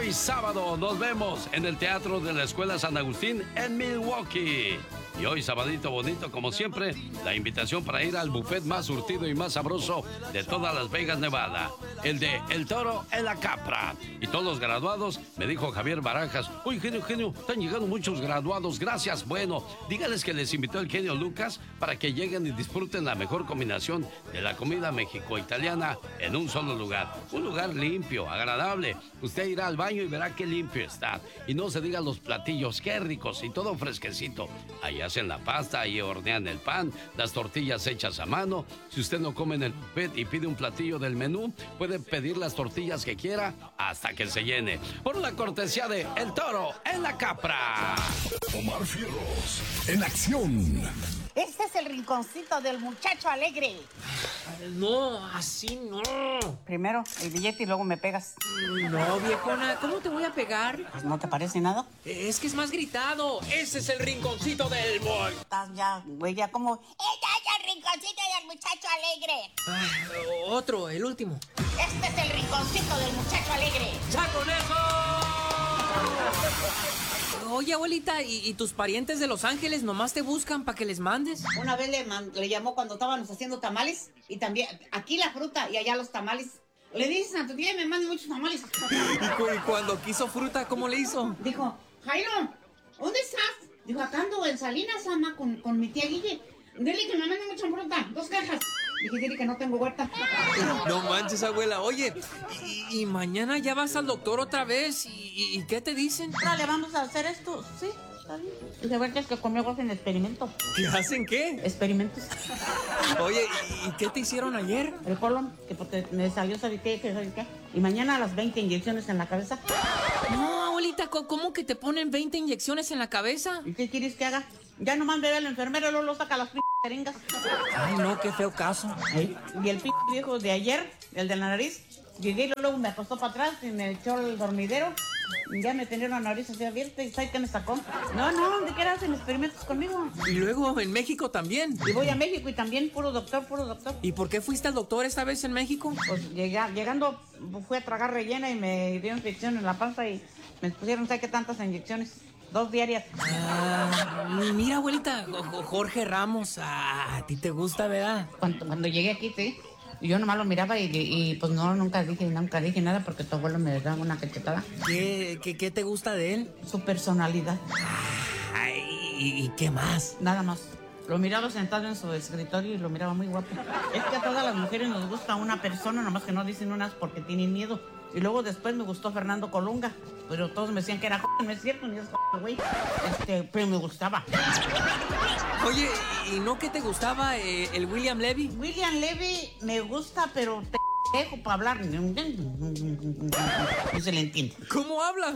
Hoy sábado nos vemos en el Teatro de la Escuela San Agustín en Milwaukee. Y hoy, sabadito bonito, como siempre, la invitación para ir al buffet más surtido y más sabroso de todas Las Vegas, Nevada. El de El Toro en la Capra. Y todos los graduados, me dijo Javier Barajas, uy, genio, están llegando muchos graduados, gracias. Bueno, díganles que les invitó el genio Lucas para que lleguen y disfruten la mejor combinación de la comida mexico-italiana en un solo lugar. Un lugar limpio, agradable. Usted irá al baño y verá qué limpio está. Y no se digan los platillos, qué ricos y todo fresquecito. Ahí hacen la pasta, ahí hornean el pan, las tortillas hechas a mano. Si usted no come en el buffet y pide un platillo del menú, puede pedir las tortillas que quiera hasta que se llene. Por la cortesía de El Toro en la Capra. Omar Fierros, en acción. Este es el rinconcito del muchacho alegre. No, así no. Primero el billete y luego me pegas. No, viejona, ¿cómo te voy a pegar? Pues, ¿no te parece nada? Es que es más gritado. Ese es el rinconcito del boy. Estás ya, güey, ya como... ¡Ella es el rinconcito del muchacho alegre! Otro, el último. Este es el rinconcito del muchacho alegre. ¡Ya con eso! Oye, abuelita, ¿y tus parientes de Los Ángeles nomás te buscan para que les mandes? Una vez le llamó cuando estábamos haciendo tamales y también aquí la fruta y allá los tamales. Le dicen a tu tía, me manden muchos tamales. ¿Y cuando quiso fruta, cómo le hizo? Dijo, Jairo, ¿dónde estás? Dijo, acá ando en Salinas, ama, con mi tía Guille. Dile que me manden mucha fruta, 2 cajas. Dije, dile que no tengo huerta. No manches, abuela. Oye, ¿y mañana ya vas al doctor otra vez? ¿Y qué te dicen? Dale, vamos a hacer esto. Sí, está bien. Y de verdad es que conmigo hacen experimentos. ¿Qué hacen qué? Experimentos. Oye, ¿y qué te hicieron ayer? El colon, que porque me salió, ¿sabes qué? Y mañana a las 20 inyecciones en la cabeza. No, abuelita, ¿cómo que te ponen 20 inyecciones en la cabeza? ¿Y qué quieres que haga? Ya nomás ve al enfermero, luego lo saca las jeringas. Ay, no, qué feo caso. Y el viejo de ayer, el de la nariz, llegué y luego me acostó para atrás y me echó el dormidero. Y ya me tenía la nariz así abierta y ¿sabes qué me sacó? No, ¿de qué hacen experimentos conmigo? Y luego en México también. Y voy a México y también puro doctor. ¿Y por qué fuiste al doctor esta vez en México? Pues llegando fui a tragar rellena y me dio infección en la panza y me pusieron, ¿sabes qué tantas inyecciones? 2 diarias. Mira, abuelita, Jorge Ramos, a ti te gusta, ¿verdad? Cuando llegué aquí, sí. Yo nomás lo miraba y pues no, nunca dije nada porque tu abuelo me daba una cachetada. ¿Qué te gusta de él? Su personalidad. Ay, ¿y qué más? Nada más. Lo miraba sentado en su escritorio y lo miraba muy guapo. Es que a todas las mujeres nos gusta una persona, nomás que no dicen unas porque tienen miedo. Y luego después me gustó Fernando Colunga, pero todos me decían que era joven, no es cierto, ni es joven, güey. Pero me gustaba. Oye, ¿y no que te gustaba el William Levy? William Levy me gusta, pero te dejo para hablar. No se le entiende. ¿Cómo habla?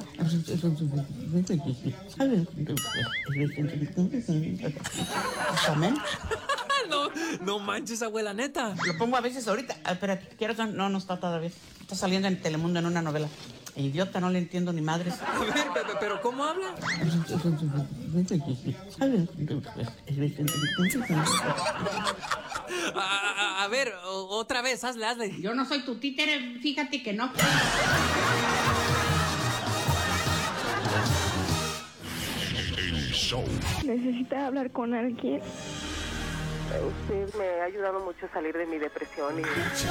¿Amén? No manches, abuela, neta. Lo pongo a veces ahorita. Espérate, ¿quieres? No está todavía. Está saliendo en Telemundo en una novela. Idiota, no le entiendo ni madres. A ver, pero ¿cómo habla? A ver, otra vez, hazle. Yo no soy tu títere, fíjate que no. El show. ¿Necesita hablar con alguien? Usted me ha ayudado mucho a salir de mi depresión y...